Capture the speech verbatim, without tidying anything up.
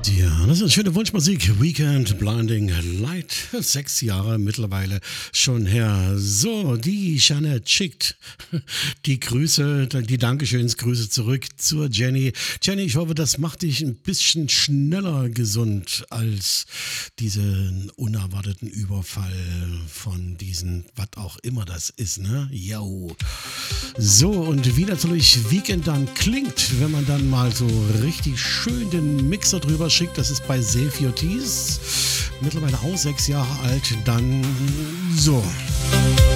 Ja, das ist schöne Wunschmusik. Weekend Blinding Light. Sechs Jahre mittlerweile schon her. So, die Janet schickt die Grüße, die Dankeschönsgrüße zurück zur Jenny. Jenny, ich hoffe, das macht dich ein bisschen schneller gesund als diesen unerwarteten Überfall von diesen, was auch immer das ist, ne? Yo. So, und wie natürlich Weekend dann klingt, wenn man dann mal so richtig schön den Mixer drüber schickt, das ist bei Save Your Tees, mittlerweile auch sechs Jahre alt, dann so.